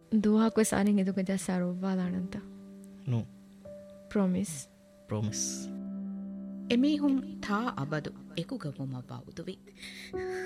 දුවහක්ව සාරින් එදුක ජස්සාරුවාදානන්ත no promise promise එමීහුම් තා අබදු එකුගමුම බෞදුවි